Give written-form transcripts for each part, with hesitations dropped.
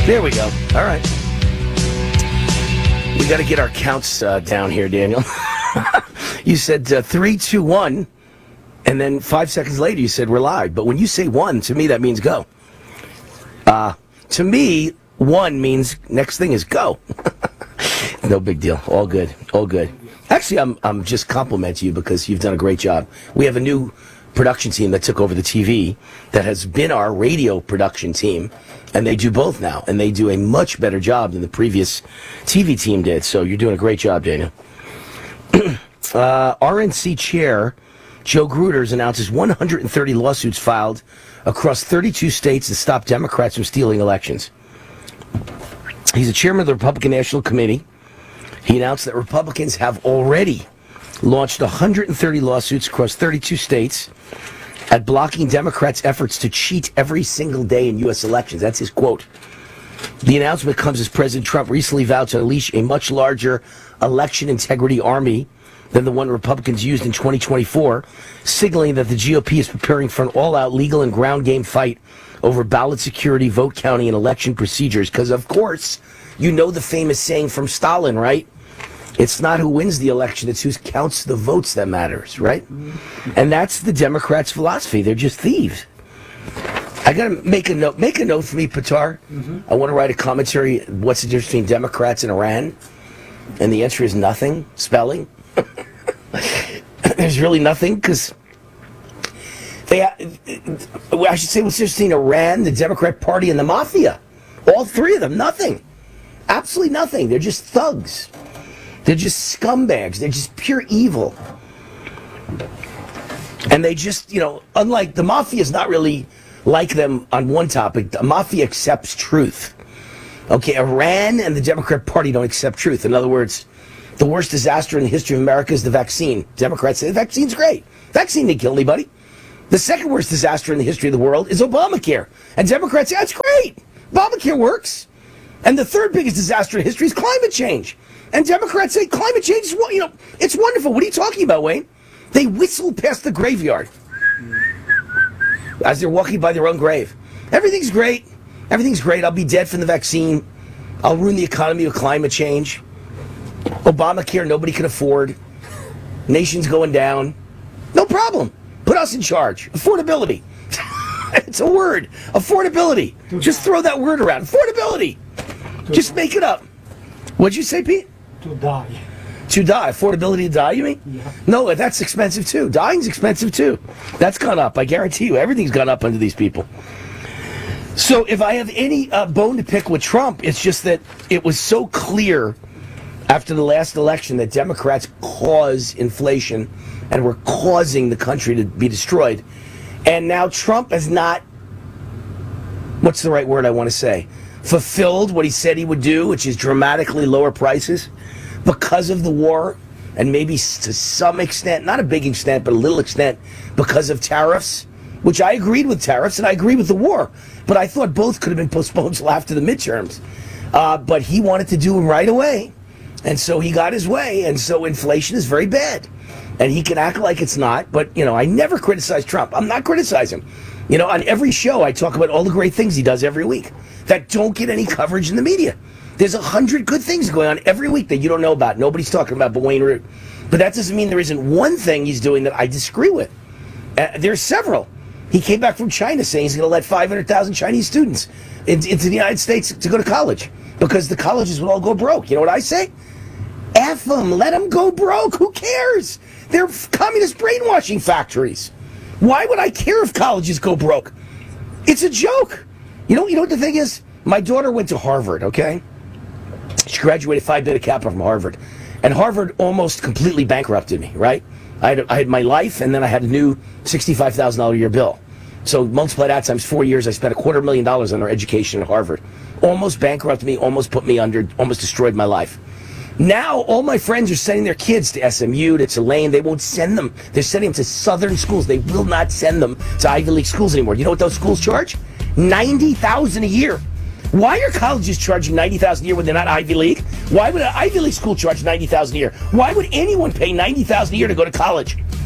There we go. All right. We got to get our counts down here, Daniel. You said 3, 2, 1, and then 5 seconds later you said we're live. But when you say 1, to me that means go. To me, 1 means next thing is go. No big deal. All good. All good. Actually, I'm just complimenting you because you've done a great job. We have a new production team that took over the TV that has been our radio production team, and they do both now, and they do a much better job than the previous TV team did. So you're doing a great job, Daniel. RNC chair Joe Gruters announces 130 lawsuits filed across 32 states to stop Democrats from stealing elections. He's the chairman of the Republican National Committee. He announced that Republicans have already launched 130 lawsuits across 32 states at blocking Democrats' efforts to cheat every single day in U.S. elections. That's his quote. The announcement comes as President Trump recently vowed to unleash a much larger election integrity army than the one Republicans used in 2024, signaling that the GOP is preparing for an all-out legal and ground game fight over ballot security, vote counting, and election procedures. Because, of course, you know the famous saying from Stalin, right? It's not who wins the election, it's who counts the votes that matters, right? And that's the Democrats' philosophy. They're just thieves. I got to make a note. Make a note for me, Pitar. I want to write a commentary. What's the difference between Democrats and Iran? And the answer is nothing. Spelling. There's really nothing, because I should say what's interesting: Iran, the Democrat Party, and the Mafia. All three of them, nothing. Absolutely nothing. They're just thugs. They're just scumbags. They're just pure evil. And they just, unlike the Mafia is not really like them on one topic. The Mafia accepts truth. Okay, Iran and the Democrat Party don't accept truth. In other words, the worst disaster in the history of America is the vaccine. Democrats say the vaccine's great. Vaccine didn't kill anybody. The second worst disaster in the history of the world is Obamacare. And Democrats say, that's great. Obamacare works. And the third biggest disaster in history is climate change. And Democrats say climate change is, it's wonderful. What are you talking about, Wayne? They whistle past the graveyard as they're walking by their own grave. Everything's great. Everything's great. I'll be dead from the vaccine. I'll ruin the economy with climate change. Obamacare, nobody can afford. Nation's going down. No problem. Put us in charge. Affordability. It's a word. Affordability. Just throw that word around. Affordability. Just make it up. What'd you say, Pete? To die. To die. Affordability to die, you mean? Yeah. No, that's expensive too. Dying's expensive too. That's gone up. I guarantee you. Everything's gone up under these people. So if I have any bone to pick with Trump, it's just that it was so clear after the last election that Democrats cause inflation and were causing the country to be destroyed. And now Trump has not, what's the right word I want to say, fulfilled what he said he would do, which is dramatically lower prices because of the war, and maybe to some extent, not a big extent, but a little extent, because of tariffs, which I agreed with tariffs, and I agree with the war. But I thought both could have been postponed till after the midterms. But he wanted to do them right away. And so he got his way, and so inflation is very bad. And he can act like it's not, but, I never criticize Trump. I'm not criticizing him. On every show, I talk about all the great things he does every week that don't get any coverage in the media. There's 100 good things going on every week that you don't know about. Nobody's talking about but Wayne Root. But that doesn't mean there isn't one thing he's doing that I disagree with. There's several. He came back from China saying he's going to let 500,000 Chinese students into the United States to go to college because the colleges would all go broke. You know what I say? F them. Let them go broke. Who cares? They're communist brainwashing factories. Why would I care if colleges go broke? It's a joke. You know what the thing is? My daughter went to Harvard, okay? She graduated Phi Beta Kappa from Harvard. And Harvard almost completely bankrupted me, right? I had my life, and then I had a new $65,000 a year bill. So multiply that times 4 years, I spent $250,000 on our education at Harvard. Almost bankrupted me, almost put me under, almost destroyed my life. Now, all my friends are sending their kids to SMU, to Tulane. They won't send them. They're sending them to Southern schools. They will not send them to Ivy League schools anymore. You know what those schools charge? $90,000 a year. Why are colleges charging $90,000 a year when they're not Ivy League? Why would an Ivy League school charge $90,000 a year? Why would anyone pay $90,000 a year to go to college?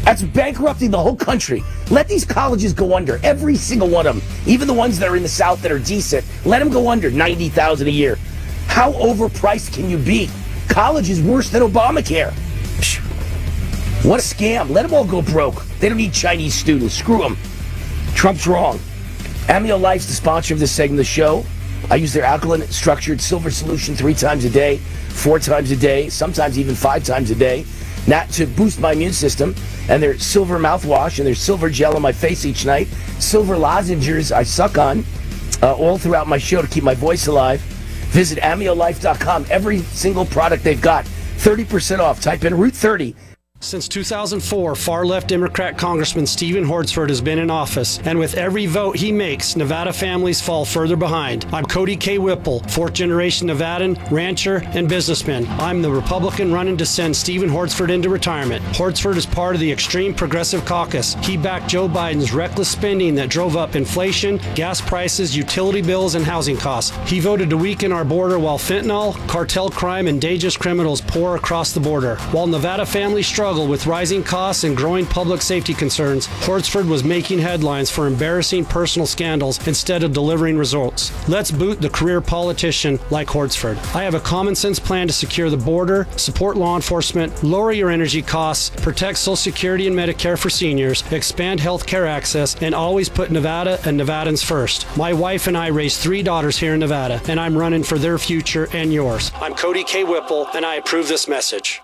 That's bankrupting the whole country. Let these colleges go under, every single one of them, even the ones that are in the South that are decent. Let them go under $90,000 a year. How overpriced can you be? College is worse than Obamacare. What a scam. Let them all go broke. They don't need Chinese students. Screw them. Trump's wrong. Amio Life's the sponsor of this segment of the show. I use their alkaline structured silver solution 3 times a day, 4 times a day, sometimes even 5 times a day, not to boost my immune system. And their silver mouthwash and their silver gel on my face each night, silver lozenges I suck on all throughout my show to keep my voice alive. Visit AmioLife.com. Every single product they've got, 30% off. Type in Route 30. Since 2004, far-left Democrat Congressman Stephen Hortzford has been in office, and with every vote he makes, Nevada families fall further behind. I'm Cody K. Whipple, fourth-generation Nevadan, rancher, and businessman. I'm the Republican running to send Stephen Hortzford into retirement. Hortzford is part of the extreme progressive caucus. He backed Joe Biden's reckless spending that drove up inflation, gas prices, utility bills, and housing costs. He voted to weaken our border while fentanyl, cartel crime, and dangerous criminals pour across the border. While Nevada families struggle with rising costs and growing public safety concerns, Hortzford was making headlines for embarrassing personal scandals instead of delivering results. Let's boot the career politician like Hortzford. I have a common sense plan to secure the border, support law enforcement, lower your energy costs, protect Social Security and Medicare for seniors, expand health care access, and always put Nevada and Nevadans first. My wife and I raised 3 daughters here in Nevada, and I'm running for their future and yours. I'm Cody K. Whipple, and I approve this message.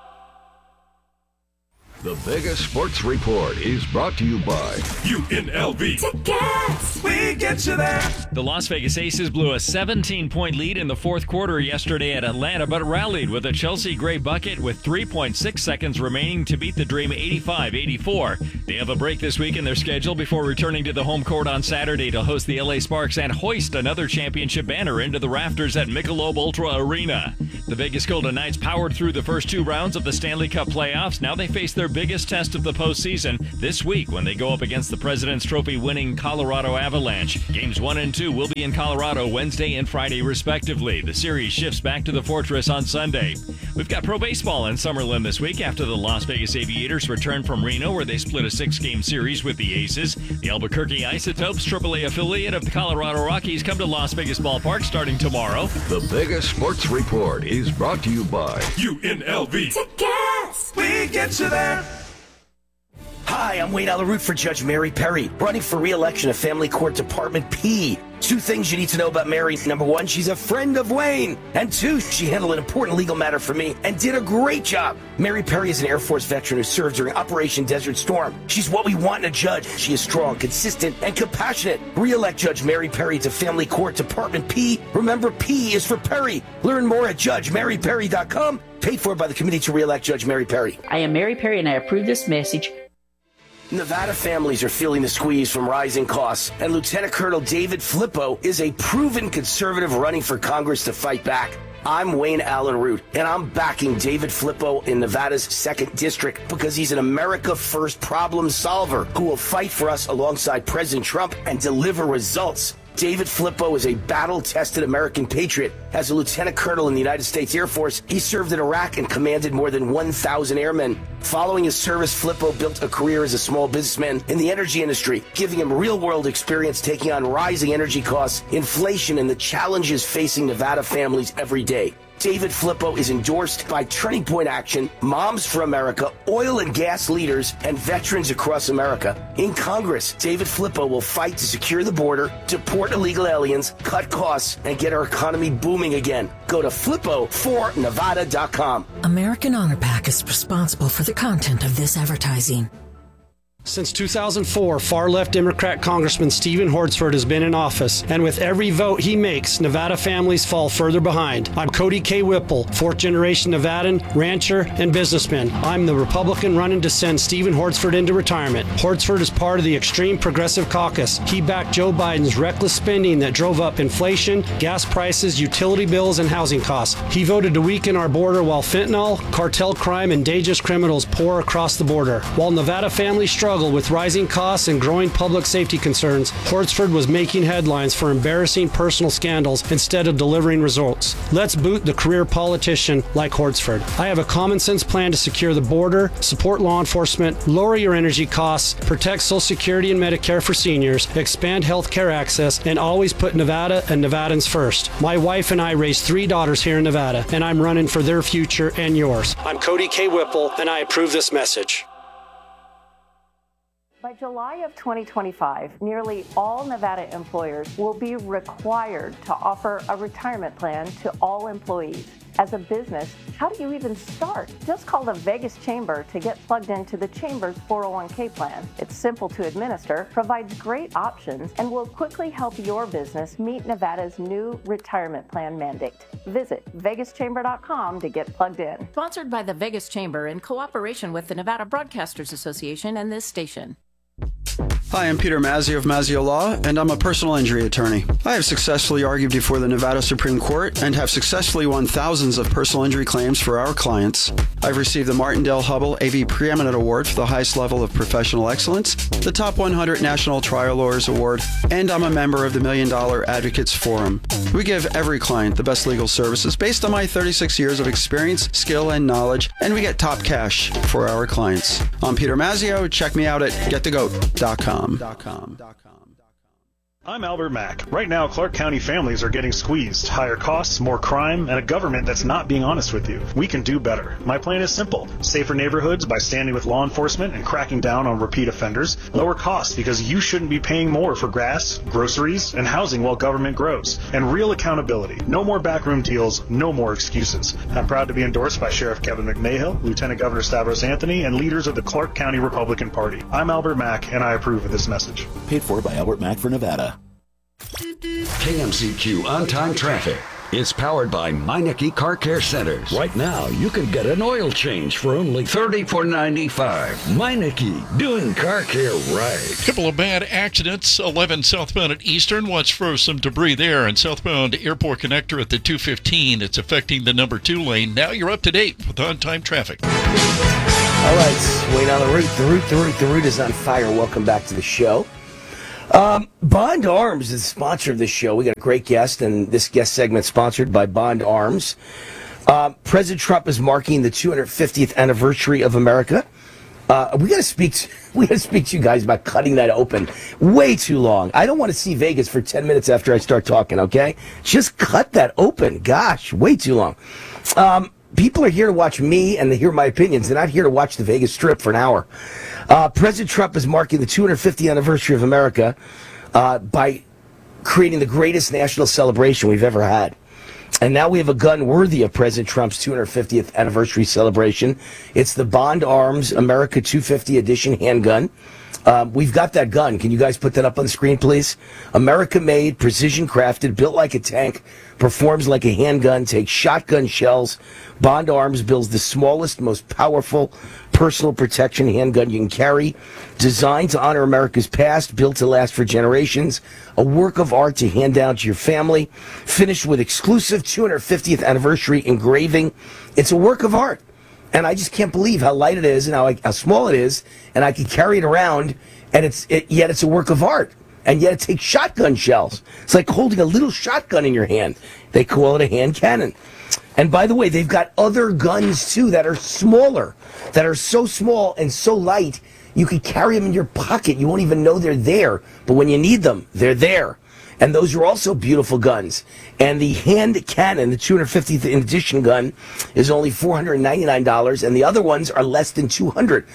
The biggest sports report is brought to you by UNLV. Tickets! We get you there. The Las Vegas Aces blew a 17-point lead in the fourth quarter yesterday at Atlanta, but rallied with a Chelsea Gray bucket with 3.6 seconds remaining to beat the Dream 85-84. They have a break this week in their schedule before returning to the home court on Saturday to host the LA Sparks and hoist another championship banner into the rafters at Michelob Ultra Arena. The Vegas Golden Knights powered through the first 2 rounds of the Stanley Cup playoffs. Now they face their biggest test of the postseason this week when they go up against the President's Trophy winning Colorado Avalanche. Games 1 and 2 will be in Colorado Wednesday and Friday respectively. The series shifts back to the Fortress on Sunday. We've got pro baseball in Summerlin this week after the Las Vegas Aviators return from Reno where they split a 6-game series with the Aces. The Albuquerque Isotopes, AAA affiliate of the Colorado Rockies, come to Las Vegas Ballpark starting tomorrow. The biggest sports report is brought to you by UNLV. Tickets! We get you there. Hi, I'm Wayne Allyn Root for Judge Mary Perry, running for re-election at Family Court Department P. 2 things you need to know about Mary. Number 1, she's a friend of Wayne. And 2, she handled an important legal matter for me and did a great job. Mary Perry is an Air Force veteran who served during Operation Desert Storm. She's what we want in a judge. She is strong, consistent, and compassionate. Re-elect Judge Mary Perry to Family Court Department P. Remember, P is for Perry. Learn more at JudgeMaryPerry.com. Paid for by the Committee to Re-elect Judge Mary Perry. I am Mary Perry, and I approve this message. Nevada families are feeling the squeeze from rising costs, and Lieutenant Colonel David Flippo is a proven conservative running for Congress to fight back. I'm Wayne Allyn Root, and I'm backing David Flippo in Nevada's 2nd District because he's an America First problem solver who will fight for us alongside President Trump and deliver results. David Flippo is a battle-tested American patriot. As a lieutenant colonel in the United States Air Force, he served in Iraq and commanded more than 1,000 airmen. Following his service, Flippo built a career as a small businessman in the energy industry, giving him real-world experience taking on rising energy costs, inflation, and the challenges facing Nevada families every day. David Flippo is endorsed by Turning Point Action, Moms for America, oil and gas leaders, and veterans across America. In Congress, David Flippo will fight to secure the border, deport illegal aliens, cut costs, and get our economy booming again. Go to flippo4nevada.com. American Honor Pack is responsible for the content of this advertising. Since 2004, far-left Democrat Congressman Stephen Hortzford has been in office, and with every vote he makes, Nevada families fall further behind. I'm Cody K. Whipple, fourth-generation Nevadan, rancher, and businessman. I'm the Republican running to send Stephen Hortzford into retirement. Hortzford is part of the extreme progressive caucus. He backed Joe Biden's reckless spending that drove up inflation, gas prices, utility bills, and housing costs. He voted to weaken our border while fentanyl, cartel crime, and dangerous criminals pour across the border. While Nevada families struggle struggle with rising costs and growing public safety concerns, Hortsford was making headlines for embarrassing personal scandals instead of delivering results. Let's boot the career politician like Hortsford. I have a common sense plan to secure the border, support law enforcement, lower your energy costs, protect Social Security and Medicare for seniors, expand health care access, and always put Nevada and Nevadans first. My wife and I raised 3 daughters here in Nevada, and I'm running for their future and yours. I'm Cody K. Whipple, and I approve this message. By July of 2025, nearly all Nevada employers will be required to offer a retirement plan to all employees. As a business, how do you even start? Just call the Vegas Chamber to get plugged into the Chamber's 401k plan. It's simple to administer, provides great options, and will quickly help your business meet Nevada's new retirement plan mandate. Visit vegaschamber.com to get plugged in. Sponsored by the Vegas Chamber in cooperation with the Nevada Broadcasters Association and this station. Hi, I'm Peter Mazzio of Mazzio Law, and I'm a personal injury attorney. I have successfully argued before the Nevada Supreme Court and have successfully won thousands of personal injury claims for our clients. I've received the Martindale Hubbell AV Preeminent Award for the highest level of professional excellence, the Top 100 National Trial Lawyers Award, and I'm a member of the $1 Million Advocates Forum. We give every client the best legal services based on my 36 years of experience, skill, and knowledge, and we get top cash for our clients. I'm Peter Mazzio. Check me out at getthegoat.com. I'm Albert Mack. Right now, Clark County families are getting squeezed. Higher costs, more crime, and a government that's not being honest with you. We can do better. My plan is simple. Safer neighborhoods by standing with law enforcement and cracking down on repeat offenders. Lower costs because you shouldn't be paying more for gas, groceries, and housing while government grows. And real accountability. No more backroom deals, no more excuses. I'm proud to be endorsed by Sheriff Kevin McMahill, Lieutenant Governor Stavros Anthony, and leaders of the Clark County Republican Party. I'm Albert Mack, and I approve of this message. Paid for by Albert Mack for Nevada. KMCQ On-Time Traffic is powered by Meineke Car Care Centers. Right now, you can get an oil change for only $34.95. Meineke, doing car care right. Couple of bad accidents. 11 southbound at Eastern. Watch for some debris there. And southbound Airport Connector at the 215. It's affecting the number 2 lane. Now you're up to date with on-time traffic. All right, wait on the route. The route is on fire. Welcome back to the show. Bond Arms is the sponsor of this show. We got a great guest, and this guest segment sponsored by Bond Arms. President Trump is marking the 250th anniversary of America. We got to speak to you guys about cutting that open. Way too long. I don't want to see Vegas for 10 minutes after I start talking. Okay, just cut that open. Gosh, way too long. People are here to watch me and to hear my opinions. They're not here to watch the Vegas Strip for an hour. President Trump is marking the 250th anniversary of America by creating the greatest national celebration we've ever had. And now we have a gun worthy of President Trump's 250th anniversary celebration. It's the Bond Arms America 250 Edition handgun. We've got that gun. Can you guys put that up on the screen, please? America-made, precision-crafted, built like a tank, performs like a handgun, takes shotgun shells. Bond Arms builds the smallest, most powerful personal protection handgun you can carry. Designed to honor America's past, built to last for generations. A work of art to hand down to your family. Finished with exclusive 250th anniversary engraving. It's a work of art. And I just can't believe how light it is and how small it is, and I can carry it around, and yet it's a work of art, and yet it takes shotgun shells. It's like holding a little shotgun in your hand. They call it a hand cannon. And by the way, they've got other guns too that are smaller, that are so small and so light, you could carry them in your pocket. You won't even know they're there, but when you need them, they're there. And those are also beautiful guns. And the hand cannon, the 250th edition gun, is only $499, and the other ones are less than $300.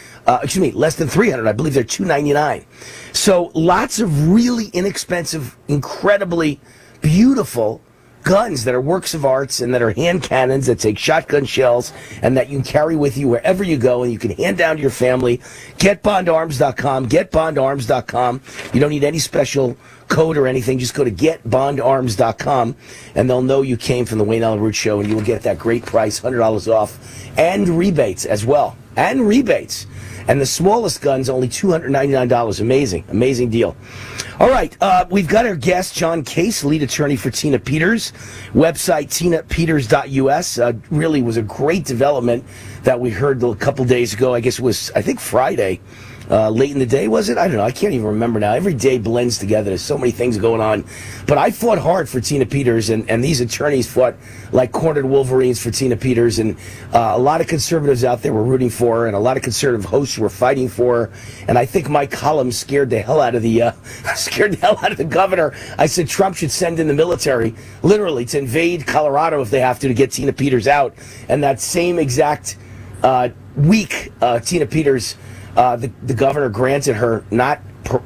I believe they're $299. So lots of really inexpensive, incredibly beautiful guns that are works of arts and that are hand cannons that take shotgun shells and that you can carry with you wherever you go and you can hand down to your family. GetBondArms.com. GetBondArms.com. You don't need any special code or anything. Just go to GetBondArms.com and they'll know you came from the Wayne Allen Root Show, and you will get that great price, $100 off, and rebates as well. And rebates. And the smallest gun's only $299. Amazing deal. All right, we've got our guest, John Case, lead attorney for Tina Peters. Website, tinapeters.us. Really was a great development that we heard a couple days ago. I guess it was, Friday. late in the day, was it? I don't know. I can't even remember now. Every day blends together. There's so many things going on. But I fought hard for Tina Peters, and these attorneys fought like cornered wolverines for Tina Peters, and a lot of conservatives out there were rooting for her, and a lot of conservative hosts were fighting for her. And I think my column scared the hell out of the governor. I said Trump should send in the military, literally, to invade Colorado if they have to get Tina Peters out. And that same exact week, Tina Peters, the governor granted her not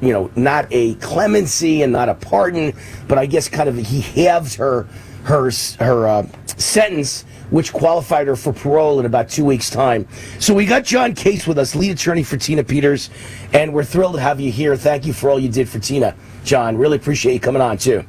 a clemency and not a pardon, but I guess kind of he halved her sentence, which qualified her for parole in about 2 weeks' time. So we got John Case with us, lead attorney for Tina Peters, and we're thrilled to have you here. Thank you for all you did for Tina, John. Really appreciate you coming on, too.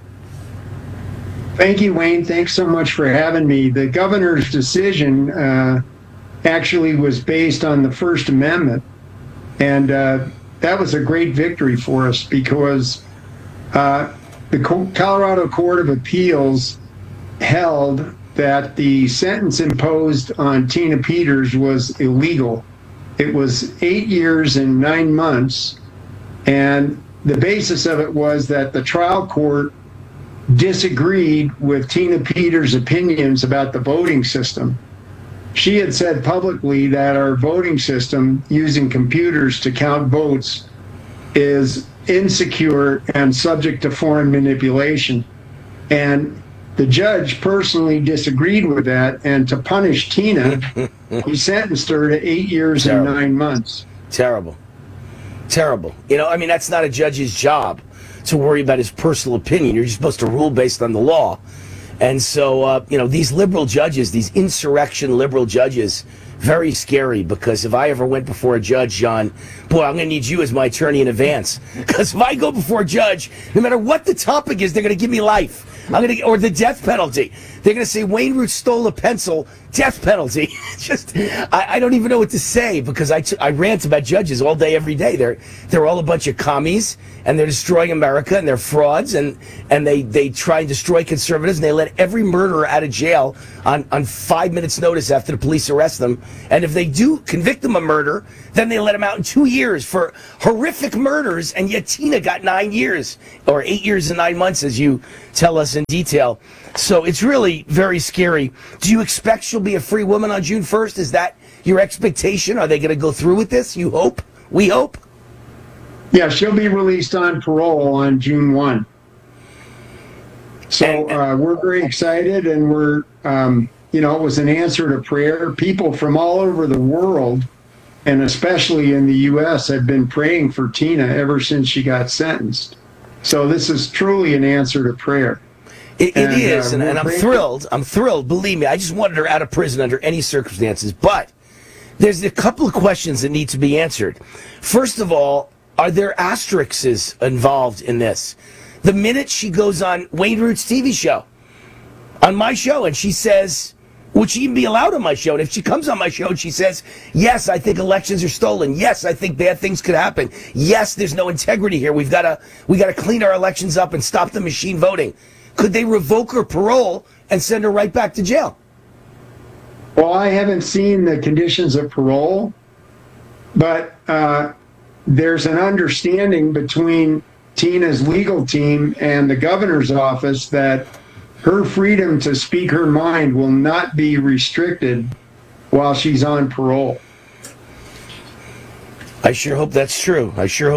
Thank you, Wayne. Thanks so much for having me. The governor's decision actually was based on the First Amendment, and that was a great victory for us because the Colorado Court of Appeals held that the sentence imposed on Tina Peters was illegal. It was 8 years and 9 months, and the basis of it was that the trial court disagreed with Tina Peters' opinions about the voting system. She had said publicly that our voting system, using computers to count votes, is insecure and subject to foreign manipulation. And the judge personally disagreed with that, and to punish Tina, he sentenced her to 8 years and 9 months. Terrible. Terrible. That's not a judge's job to worry about his personal opinion. You're just supposed to rule based on the law. And so, these liberal judges, these insurrection liberal judges, very scary, because if I ever went before a judge, John, boy, I'm going to need you as my attorney in advance. Because if I go before a judge, no matter what the topic is, they're going to give me life. Or the death penalty. They're going to say Wayne Root stole a pencil, death penalty. It's just, I don't even know what to say, because I rant about judges all day, every day. They're all a bunch of commies, and they're destroying America, and they're frauds, and they try and destroy conservatives, and they let every murderer out of jail on 5 minutes notice after the police arrest them. And if they do convict them of murder, then they let them out in 2 years for horrific murders, and yet Tina got 9 years, or 8 years and 9 months, as you tell us in detail. So it's really very scary. Do you expect she'll be a free woman on June 1st? Is that your expectation? Are they going to go through with this? You hope? We hope? Yeah, she'll be released on parole on June 1. So we're very excited, and we're, it was an answer to prayer. People from all over the world, and especially in the U.S., have been praying for Tina ever since she got sentenced. So this is truly an answer to prayer. It is, and I'm thrilled. I'm thrilled. Believe me, I just wanted her out of prison under any circumstances. But there's a couple of questions that need to be answered. First of all, are there asterisks involved in this? The minute she goes on Wayne Root's TV show, on my show, and she says, would she even be allowed on my show? And if she comes on my show and she says, yes, I think elections are stolen. Yes, I think bad things could happen. Yes, there's no integrity here. We got to clean our elections up and stop the machine voting. Could they revoke her parole and send her right back to jail? Well, I haven't seen the conditions of parole, but there's an understanding between Tina's legal team and the governor's office that her freedom to speak her mind will not be restricted while she's on parole. I sure hope that's true.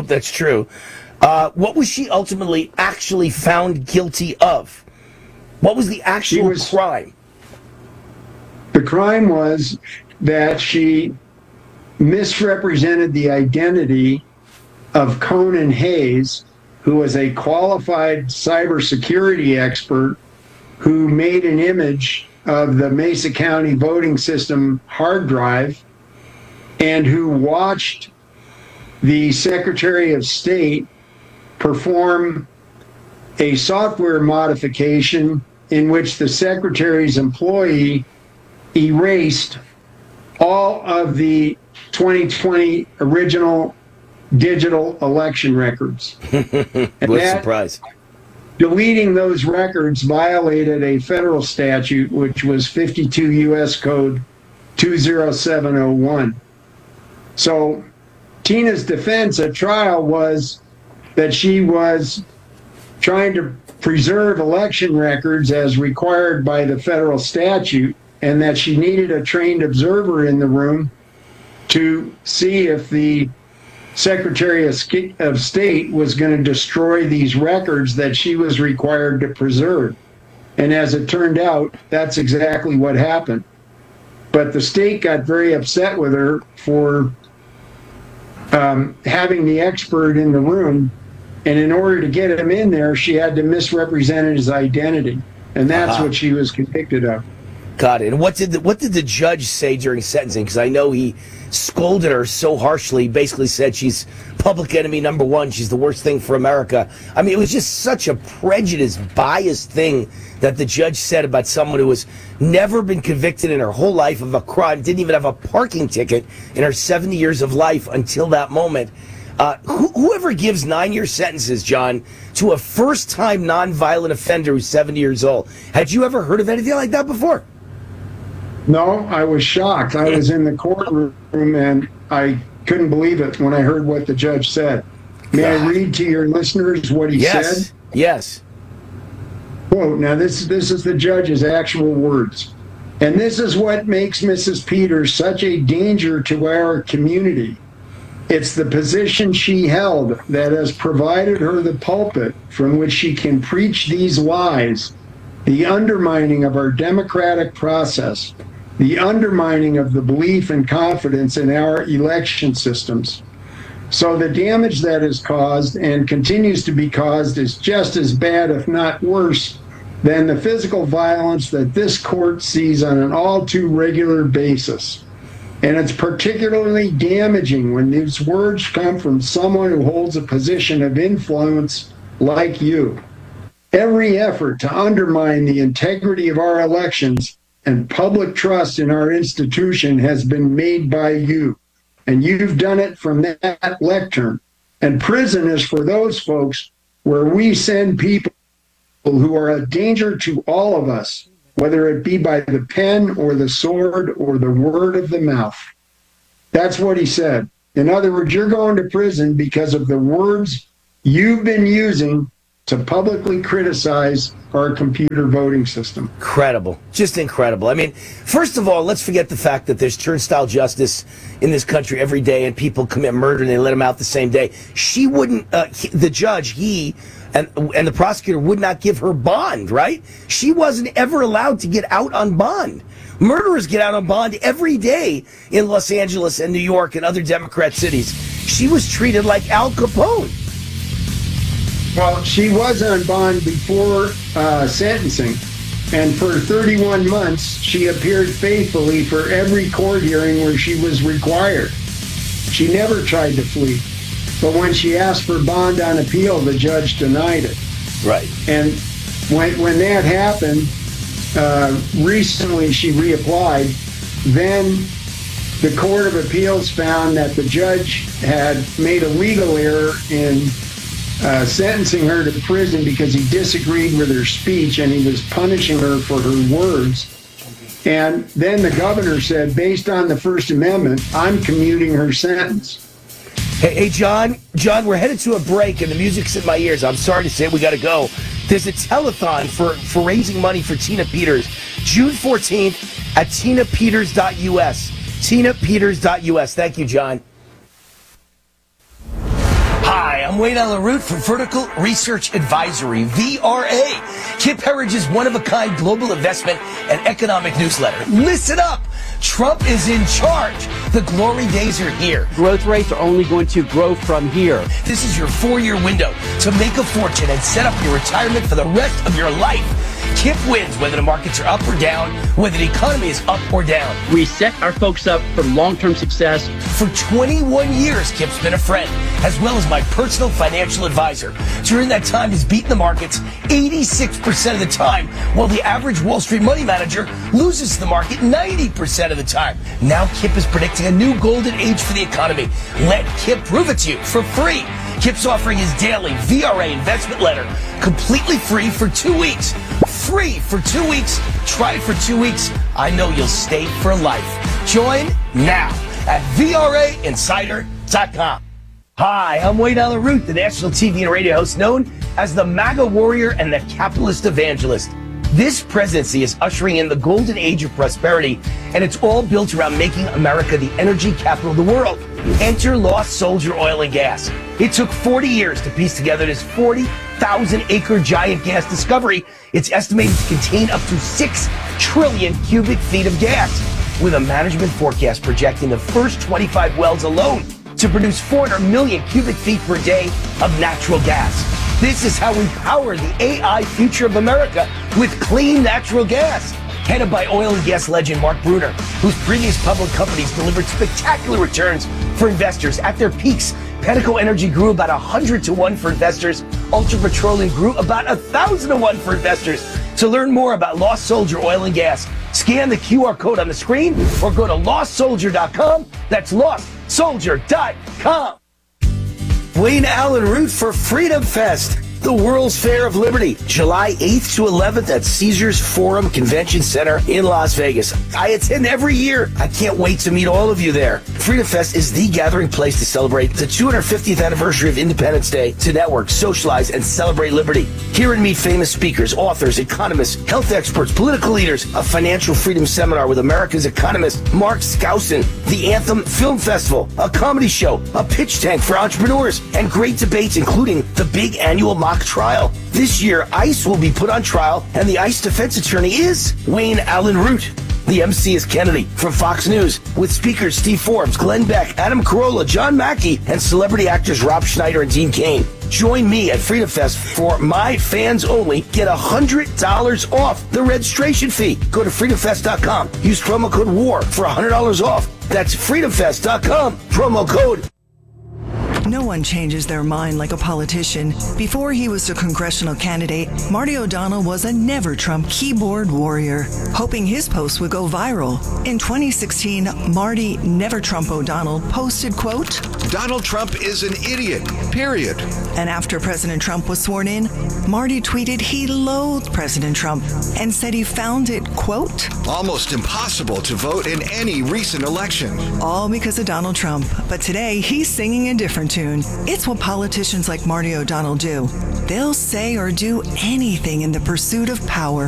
What was she ultimately actually found guilty of? What was the actual crime? The crime was that she misrepresented the identity of Conan Hayes, who was a qualified cybersecurity expert who made an image of the Mesa County voting system hard drive and who watched the Secretary of State perform a software modification in which the Secretary's employee erased all of the 2020 original digital election records. What a surprise. Deleting those records violated a federal statute, which was 52 U.S. Code 20701. So Tina's defense at trial was that she was trying to preserve election records as required by the federal statute, and that she needed a trained observer in the room to see if the Secretary of State was going to destroy these records that she was required to preserve. And as it turned out, that's exactly what happened. But the state got very upset with her for having the expert in the room, and in order to get him in there, she had to misrepresent his identity, and that's what she was convicted of. Got it. And what did the judge say during sentencing? Because I know he scolded her so harshly, basically said she's public enemy number one, she's the worst thing for America. I mean, it was just such a prejudiced, biased thing that the judge said about someone who has never been convicted in her whole life of a crime, didn't even have a parking ticket in her 70 years of life until that moment. Whoever gives 9-year sentences, John, to a first-time nonviolent offender who's 70 years old, had you ever heard of anything like that before? No, I was shocked. I was in the courtroom and I couldn't believe it when I heard what the judge said. May I read to your listeners what he said? Yes. Quote, now this is the judge's actual words. And this is what makes Mrs. Peters such a danger to our community. It's the position she held that has provided her the pulpit from which she can preach these lies, the undermining of our democratic process, the undermining of the belief and confidence in our election systems. So the damage that is caused and continues to be caused is just as bad, if not worse, than the physical violence that this court sees on an all too regular basis. And it's particularly damaging when these words come from someone who holds a position of influence like you. Every effort to undermine the integrity of our elections and public trust in our institution has been made by you. And you've done it from that lectern. And prison is for those folks where we send people who are a danger to all of us, whether it be by the pen or the sword or the word of the mouth. That's what he said. In other words, you're going to prison because of the words you've been using to publicly criticize our computer voting system. Incredible. Just incredible. I mean, first of all, let's forget the fact that there's turnstile justice in this country every day and people commit murder and they let them out the same day. She wouldn't, the judge, and the prosecutor would not give her bond, right? She wasn't ever allowed to get out on bond. Murderers get out on bond every day in Los Angeles and New York and other Democrat cities. She was treated like Al Capone. Well, she was on bond before sentencing, and for 31 months, she appeared faithfully for every court hearing where she was required. She never tried to flee, but when she asked for bond on appeal, the judge denied it. Right. And when that happened, recently she reapplied, then the Court of Appeals found that the judge had made a legal error in sentencing her to prison because he disagreed with her speech and he was punishing her for her words. And then the governor said, based on the First Amendment, I'm commuting her sentence. Hey, John, we're headed to a break and the music's in my ears. I'm sorry to say we got to go. There's a telethon for raising money for Tina Peters, June 14th at tinapeters.us. tinapeters.us. Thank you, John. Hi, I'm Wayne LaRoute from Vertical Research Advisory, VRA. Kip Herrige's one-of-a-kind global investment and economic newsletter. Listen up! Trump is in charge. The glory days are here. Growth rates are only going to grow from here. This is your 4-year window to make a fortune and set up your retirement for the rest of your life. Kip wins whether the markets are up or down, whether the economy is up or down. We set our folks up for long-term success. For 21 years, Kip's been a friend, as well as my personal financial advisor. During that time, he's beaten the markets 86% of the time, while the average Wall Street money manager loses the market 90% of the time. Now Kip is predicting a new golden age for the economy. Let Kip prove it to you for free. Kip's offering his daily VRA investment letter completely free for 2 weeks. Free for 2 weeks. Try it for 2 weeks. I know you'll stay for life. Join now at VRAinsider.com. FreedomFest.com. Hi, I'm Wayne Allen Root, the national TV and radio host known as the MAGA warrior and the capitalist evangelist. This presidency is ushering in the golden age of prosperity, and it's all built around making America the energy capital of the world. Enter Lost Soldier Oil and Gas. It took 40 years to piece together this 40,000-acre giant gas discovery. It's estimated to contain up to 6 trillion cubic feet of gas, with a management forecast projecting the first 25 wells alone to produce 400 million cubic feet per day of natural gas. This is how we power the AI future of America with clean natural gas. Headed by oil and gas legend Mark Bruner, whose previous public companies delivered spectacular returns for investors. At their peaks, Pedico Energy grew about 100 to 1 for investors. Ultra Petroleum grew about 1,000 to 1 for investors. To learn more about Lost Soldier Oil and Gas, scan the QR code on the screen or go to lostsoldier.com. That's lostsoldier.com. Wayne Allen Root for Freedom Fest, the World's Fair of Liberty, July 8th to 11th at Caesars Forum Convention Center in Las Vegas. I attend every year. I can't wait to meet all of you there. Freedom Fest is the gathering place to celebrate the 250th anniversary of Independence Day, to network, socialize, and celebrate liberty. Hear and meet famous speakers, authors, economists, health experts, political leaders, a financial freedom seminar with America's economist Mark Skousen, the Anthem Film Festival, a comedy show, a pitch tank for entrepreneurs, and great debates including the big annual mock trial. This year, ICE will be put on trial, and the ICE defense attorney is Wayne Allen Root. The MC is Kennedy from Fox News, with speakers Steve Forbes, Glenn Beck, Adam Carolla, John Mackey, and celebrity actors Rob Schneider and Dean Cain. Join me at Freedom Fest for my fans only. Get $100 off the registration fee. Go to freedomfest.com. Use promo code WAR for $100 off. That's freedomfest.com. Promo code. No one changes their mind like a politician. Before he was a congressional candidate, Marty O'Donnell was a never-Trump keyboard warrior, hoping his post would go viral. In 2016, Marty Never Trump O'Donnell posted, quote, "Donald Trump is an idiot, period." And after President Trump was sworn in, Marty tweeted he loathed President Trump and said he found it, quote, "almost impossible to vote in any recent election." All because of Donald Trump. But today, he's singing a different tune. It's what politicians like Marty O'Donnell do. They'll say or do anything in the pursuit of power.